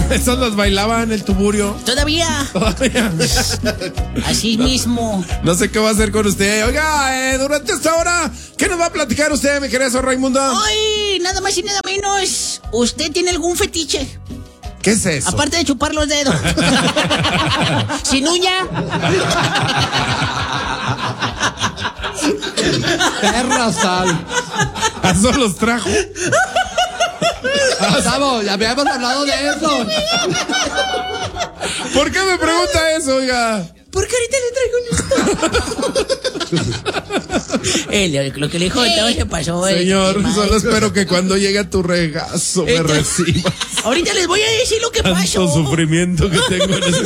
Esas las bailaba en el tuburio. Todavía. Así mismo. No sé qué va a hacer con usted. Oiga, durante esta hora, ¿qué nos va a platicar usted, mi querido Raimundo? Ay, nada más y nada menos. ¿Usted tiene algún fetiche? ¿Qué es eso? Aparte de chupar los dedos. ¿Sin uña? Perra sal. ¿Eso los trajo? Gustavo, ya habíamos hablado de eso. ¿Por qué me pregunta eso, oiga? Porque ahorita le traigo lo que le dijo todo se pasó. Señor, solo espero que cuando llegue a tu regazo me recibas. Ahorita les voy a decir lo que pasó. Tanto sufrimiento que tengo en ese